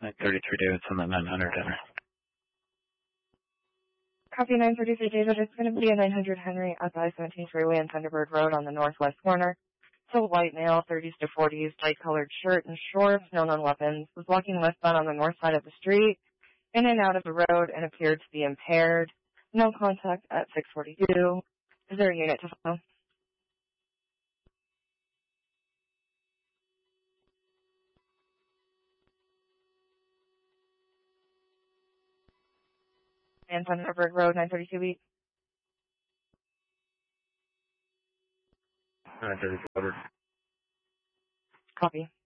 933 Davidson, the 900 enter. Copy 933 David. It's going to be a 900 Henry up I-17 freeway and Thunderbird Road on the northwest corner. It's a white male, 30s to 40s, light-colored shirt and shorts, no known weapons, was walking westbound on the north side of the street, in and out of the road, and appeared to be impaired. No contact at 642. Is there a unit to follow? And Thunderbird Road, 932 Beat. 932 covered. Copy.